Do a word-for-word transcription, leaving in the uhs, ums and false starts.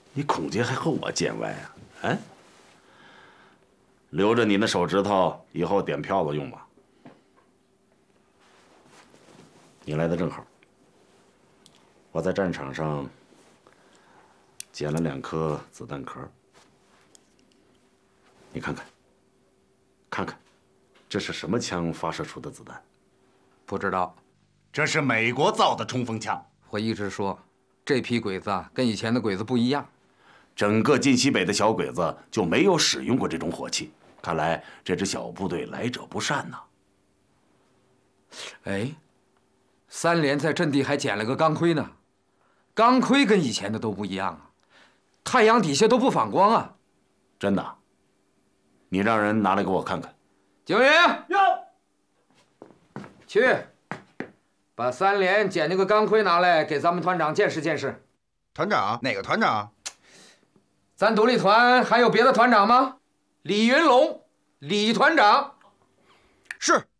你孔杰还和我见外啊？哎，留着你那手指头，以后点票子用吧。你来的正好，我在战场上捡了两颗子弹壳，你看看，看看，这是什么枪发射出的子弹？ 不知道， 这是美国造的冲锋枪。 我一直说，这批鬼子啊，跟以前的鬼子不一样。 整个晋西北的小鬼子就没有使用过这种火器，看来这支小部队来者不善呐。 哎，三连在阵地还捡了个钢盔呢，钢盔跟以前的都不一样啊，太阳底下都不反光啊。 真的？你让人拿来给我看看。 警员，有，去，把三连捡那个钢盔拿来，给咱们团长见识见识。 团长，哪个团长？ 咱独立团还有别的团长吗？李云龙，李团长。 是。